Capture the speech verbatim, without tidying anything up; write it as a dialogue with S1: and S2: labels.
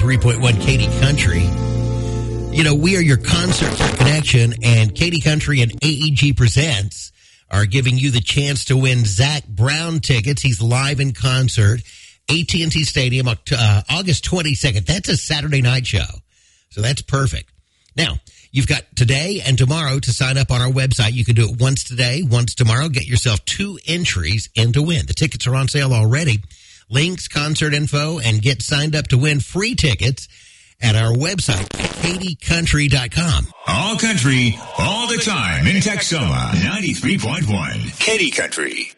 S1: ninety-three point one Katy Country. You know, we are your concert connection, and Katy Country and A E G Presents are giving you the chance to win Zach Brown tickets. He's live in concert, A T and T Stadium, uh, August twenty-second. That's a Saturday night show, so that's perfect. Now, you've got today and tomorrow to sign up on our website. You can do it once today, once tomorrow. Get yourself two entries in to win. The tickets are on sale already. Links, concert info, and get signed up to win free tickets at our website, katy country dot com.
S2: All country, all the time in Texoma, ninety-three point one. Katy Country.